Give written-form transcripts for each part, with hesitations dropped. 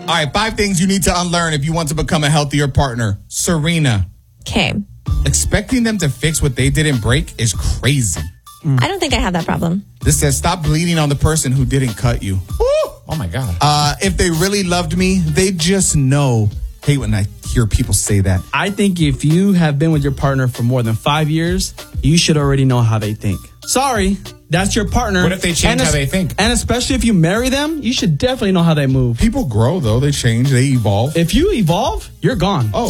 All right, 5 things you need to unlearn if you want to become a healthier partner. Serena, Okay. expecting them to fix what they didn't break is crazy. I don't think I have that problem. This says stop bleeding on the person who didn't cut you. Oh my God. If they really loved me, they just know. Hate when I hear people say that. I think if you have been with your partner for more than 5 years, you should already know how they think. Sorry, that's your partner. What if they change how they think? And especially if you marry them, you should definitely know how they move. People grow, though. They change. They evolve. If you evolve, you're gone. Oh.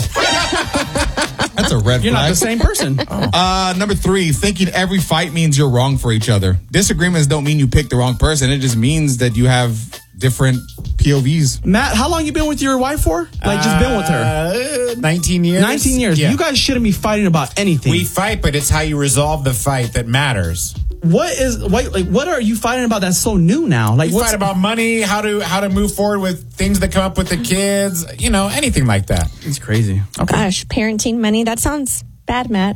That's a red flag. You're not the same person. Number 3, thinking every fight means you're wrong for each other. Disagreements don't mean you picked the wrong person. It just means that you have different POVs. Matt, how long you been with your wife for? Like, just been with her? 19 years. 19 years. Yeah. You guys shouldn't be fighting about anything. We fight, but it's how you resolve the fight that matters. What are you fighting about that's so new now? Like, We fight about money, how to move forward with things that come up with the kids, anything like that. It's crazy. Gosh, parenting money. That sounds bad, Matt.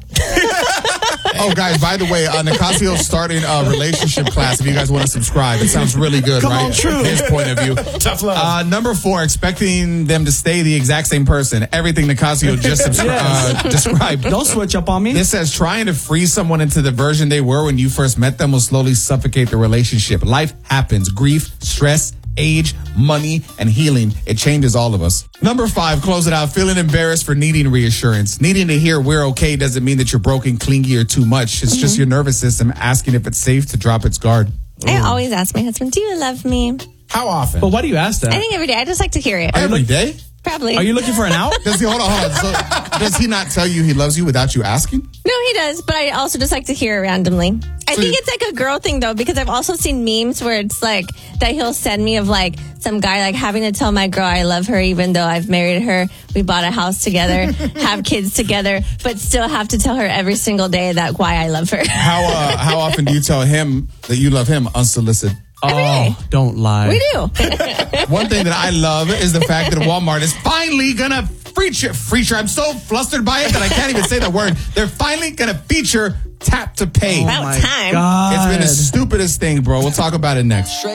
Oh, guys, by the way, Nicasio's starting a relationship class if you guys want to subscribe. It sounds really good, Come right? on, true. From his point of view. Tough love. Number 4, expecting them to stay the exact same person. Everything Nicasio just described. Don't switch up on me. This says trying to freeze someone into the version they were when you first met them will slowly suffocate the relationship. Life happens. Grief, stress, age, money, and healing. It changes all of us. Number 5, close it out. Feeling embarrassed for needing reassurance. Needing to hear we're okay doesn't mean that you're broken, clingy, or too much. It's just your nervous system asking if it's safe to drop its guard. I always ask my husband, do you love me? How often? But why do you ask that? I think every day. I just like to hear it. Every day? Probably. Are you looking for an out? Does he, hold on. So, does he not tell you he loves you without you asking? No, he does, but I also just like to hear it randomly. I think it's like a girl thing, though, because I've also seen memes where it's like that he'll send me of like some guy like having to tell my girl I love her even though I've married her, we bought a house together, have kids together, but still have to tell her every single day that why I love her. How often do you tell him that you love him unsolicited? Every day. Don't lie. We do. One thing that I love is the fact that Walmart is finally gonna feature. I'm so flustered by it that I can't even say the word. They're finally gonna feature tap to pay. About time. God. It's been the stupidest thing, bro. We'll talk about it next.